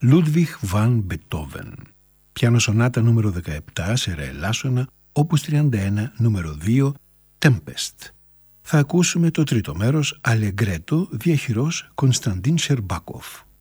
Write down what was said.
Λούντβιχ Βαν Μπετόβεν. Πιάνο σονάτα νούμερο 17 σε ρε ελάσσονα, όπους 31, νούμερο 2, Tempest. Θα ακούσουμε το τρίτο μέρος, Αλεγκρέτο, διαχειρός Κωνσταντίν Σερμπάκοφ.